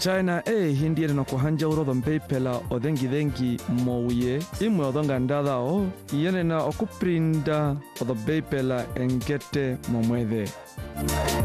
China hindi na kuhanja uro dhompei pela odhengi mouye imwe odhonga ndadhao yene na okuprinda odhompei pela engete momwedhe.